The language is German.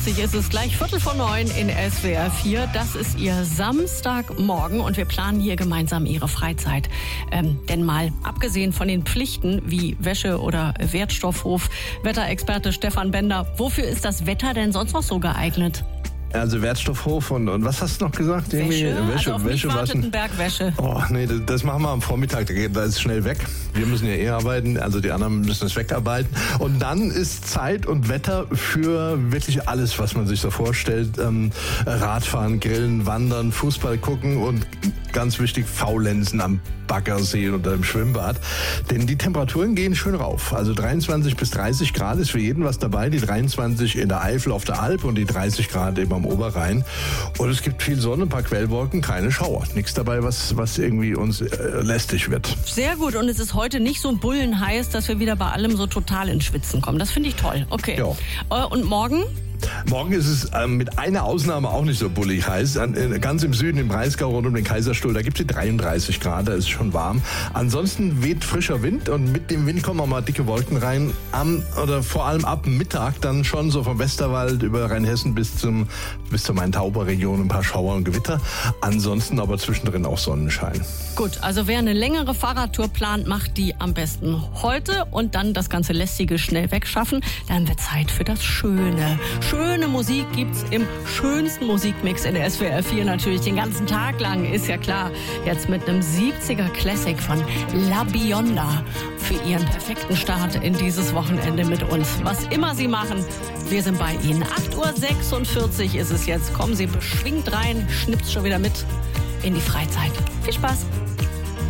6:50 ist es gleich 8:45 in SWR 4. Das ist Ihr Samstagmorgen und wir planen hier gemeinsam Ihre Freizeit. Denn mal abgesehen von den Pflichten wie Wäsche oder Wertstoffhof, Wetterexperte Stefan Bender, wofür ist das Wetter denn sonst noch so geeignet? Also Wertstoffhof und was hast du noch gesagt? Wäsche, also auf mich wartet ein Berg Wäsche. Oh nee, das machen wir am Vormittag, da ist es schnell weg. Wir müssen ja arbeiten, also die anderen müssen es wegarbeiten. Und dann ist Zeit und Wetter für wirklich alles, was man sich so vorstellt. Radfahren, Grillen, Wandern, Fußball gucken und ganz wichtig, Faulenzen am Baggersee oder im Schwimmbad. Denn die Temperaturen gehen schön rauf. Also 23 bis 30 Grad ist für jeden was dabei. Die 23 in der Eifel auf der Alp und die 30 Grad eben am Oberrhein. Und es gibt viel Sonne, ein paar Quellwolken, keine Schauer. Nichts dabei, was irgendwie uns lästig wird. Sehr gut. Und es ist heute nicht so bullenheiß, dass wir wieder bei allem so total ins Schwitzen kommen. Das finde ich toll. Okay. Ja. Und morgen? Morgen ist es mit einer Ausnahme auch nicht so bullig heiß. Ganz im Süden, im Breisgau rund um den Kaiserstuhl, da gibt es 33 Grad, da ist es schon warm. Ansonsten weht frischer Wind und mit dem Wind kommen auch mal dicke Wolken rein. Oder vor allem ab Mittag dann schon so vom Westerwald über Rheinhessen bis zur Main-Tauber-Region ein paar Schauer und Gewitter. Ansonsten aber zwischendrin auch Sonnenschein. Gut, also wer eine längere Fahrradtour plant, macht die am besten heute und dann das ganze Lästige schnell wegschaffen. Dann wird Zeit für das Schöne. Schöne Musik gibt's im schönsten Musikmix in der SWR 4 natürlich den ganzen Tag lang, ist ja klar. Jetzt mit einem 70er Classic von La Bionda für Ihren perfekten Start in dieses Wochenende mit uns. Was immer Sie machen, wir sind bei Ihnen. 8:46 ist es jetzt. Kommen Sie beschwingt rein, schnippt's schon wieder mit in die Freizeit. Viel Spaß!